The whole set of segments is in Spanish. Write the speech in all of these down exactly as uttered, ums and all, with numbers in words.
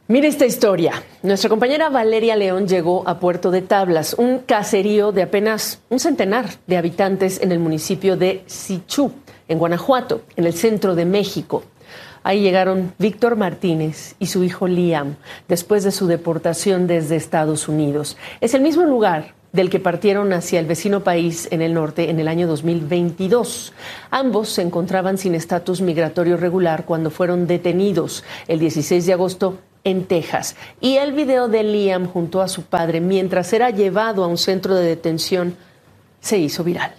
Mire esta historia. Nuestra compañera Valeria León llegó a Puerto de Tablas, un caserío de apenas un centenar de habitantes en el municipio de Sichú, en Guanajuato, en el centro de México. Ahí llegaron Víctor Martínez y su hijo Liam, después de su deportación desde Estados Unidos. Es el mismo lugar del que partieron hacia el vecino país en el norte en el año dos mil veintidós. Ambos se encontraban sin estatus migratorio regular cuando fueron detenidos el dieciséis de agosto en Texas. Y el video de Liam junto a su padre mientras era llevado a un centro de detención se hizo viral.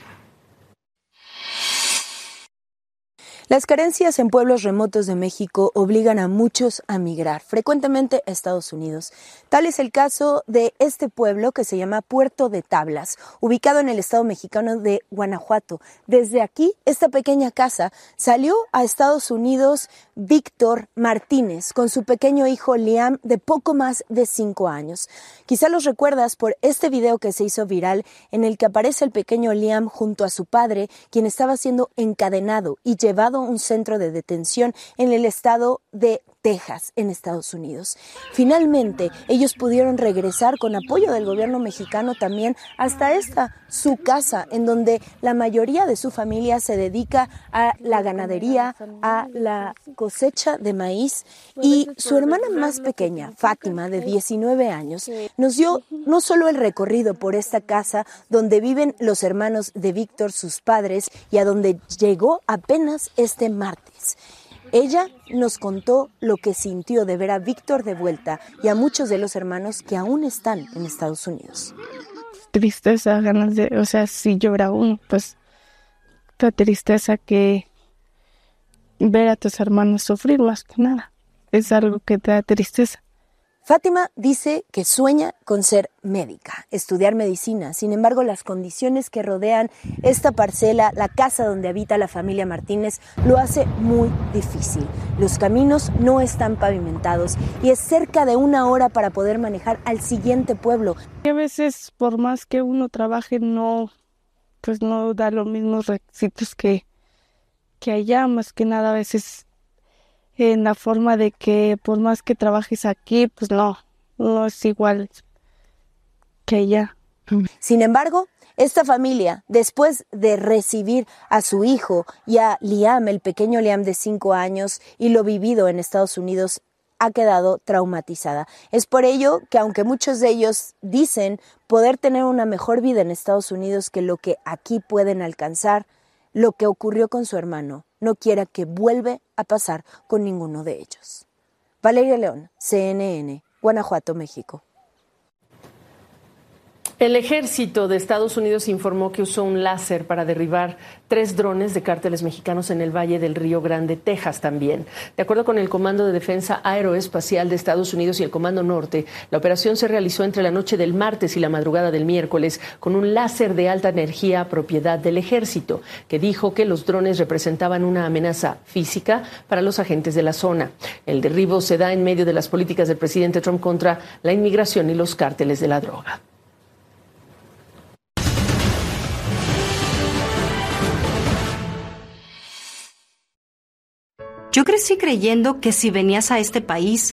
Las carencias en pueblos remotos de México obligan a muchos a migrar, frecuentemente a Estados Unidos. Tal es el caso de este pueblo que se llama Puerto de Tablas, ubicado en el estado mexicano de Guanajuato. Desde aquí, esta pequeña casa, salió a Estados Unidos Víctor Martínez con su pequeño hijo Liam de poco más de cinco años. Quizá los recuerdas por este video que se hizo viral en el que aparece el pequeño Liam junto a su padre, quien estaba siendo encadenado y llevado a un centro de detención en el estado de Texas, en Estados Unidos. Finalmente, ellos pudieron regresar con apoyo del gobierno mexicano también hasta esta, su casa, en donde la mayoría de su familia se dedica a la ganadería, a la cosecha de maíz, y su hermana más pequeña, Fátima, de diecinueve años, nos dio no solo el recorrido por esta casa donde viven los hermanos de Víctor, sus padres, y a donde llegó apenas este martes. Ella nos contó lo que sintió de ver a Víctor de vuelta y a muchos de los hermanos que aún están en Estados Unidos. Tristeza, ganas de, o sea, si llora uno, pues la tristeza que ver a tus hermanos sufrir más que nada. Es algo que te da tristeza. Fátima dice que sueña con ser médica, estudiar medicina. Sin embargo, las condiciones que rodean esta parcela, la casa donde habita la familia Martínez, lo hace muy difícil. Los caminos no están pavimentados y es cerca de una hora para poder manejar al siguiente pueblo. A veces, por más que uno trabaje, no, pues no da los mismos requisitos que, que allá, más que nada a veces en la forma de que por más que trabajes aquí, pues no, no es igual que allá. Sin embargo, esta familia, después de recibir a su hijo y a Liam, el pequeño Liam de cinco años, y lo vivido en Estados Unidos, ha quedado traumatizada. Es por ello que, aunque muchos de ellos dicen poder tener una mejor vida en Estados Unidos que lo que aquí pueden alcanzar, lo que ocurrió con su hermano no quiera que vuelva a pasar con ninguno de ellos. Valeria León, C N N, Guanajuato, México. El ejército de Estados Unidos informó que usó un láser para derribar tres drones de cárteles mexicanos en el Valle del Río Grande, Texas también. De acuerdo con el Comando de Defensa Aeroespacial de Estados Unidos y el Comando Norte, la operación se realizó entre la noche del martes y la madrugada del miércoles con un láser de alta energía propiedad del ejército, que dijo que los drones representaban una amenaza física para los agentes de la zona. El derribo se da en medio de las políticas del presidente Trump contra la inmigración y los cárteles de la droga. Yo crecí creyendo que si venías a este país